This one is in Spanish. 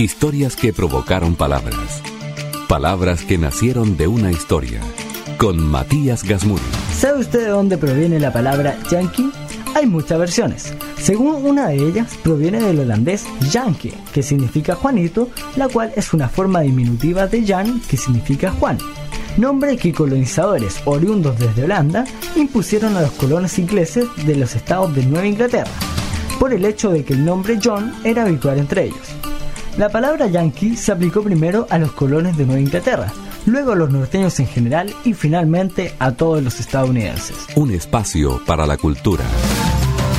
Historias que provocaron palabras. Palabras que nacieron de una historia. Con Matías Gasmuri. ¿Sabe usted de dónde proviene la palabra yankee? Hay muchas versiones. Según una de ellas, proviene del holandés Janke, que significa Juanito, la cual es una forma diminutiva de Jan, que significa Juan. Nombre que colonizadores oriundos desde Holanda impusieron a los colonos ingleses de los estados de Nueva Inglaterra, por el hecho de que el nombre John era habitual entre ellos. La palabra yankee se aplicó primero a los colonos de Nueva Inglaterra, luego a los norteños en general y finalmente a todos los estadounidenses. Un espacio para la cultura.